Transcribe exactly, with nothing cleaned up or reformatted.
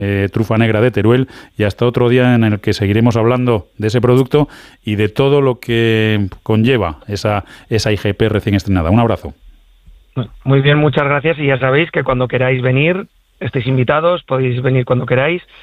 eh, trufa negra de Teruel, y hasta otro día en el que seguiremos hablando de ese producto y de todo lo que conlleva esa, esa I G P recién estrenada. Un abrazo. Muy bien, muchas gracias, y ya sabéis que cuando queráis venir, estáis invitados, podéis venir cuando queráis.